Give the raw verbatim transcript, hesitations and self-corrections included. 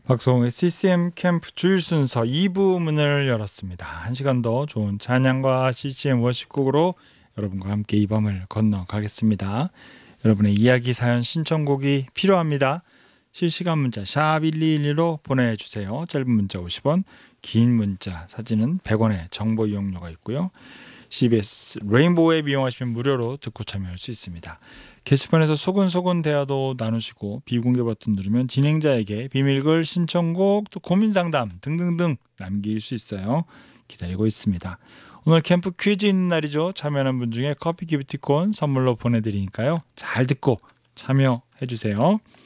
박성우의 씨씨엠 캠프 주일 순서 이 부 문을 열었습니다. 한 시간 더 좋은 찬양과 씨씨엠 워십곡으로 여러분과 함께 이 밤을 건너가겠습니다. 여러분의 이야기, 사연, 신청곡이 필요합니다. 실시간 문자 샵 일이일이로 보내주세요. 짧은 문자 오십 원, 긴 문자 사진은 백 원의 정보 이용료가 있고요. 씨비에스 레인보우 앱 이용하시면 무료로 듣고 참여할 수 있습니다. 게시판에서 소근소근 대화도 나누시고 비공개 버튼 누르면 진행자에게 비밀글, 신청곡, 또 고민상담 등등등 남길 수 있어요. 기다리고 있습니다. 오늘 캠프 퀴즈 있는 날이죠. 참여하는 분 중에 커피 기프티콘 선물로 보내드리니까요. 잘 듣고 참여해주세요.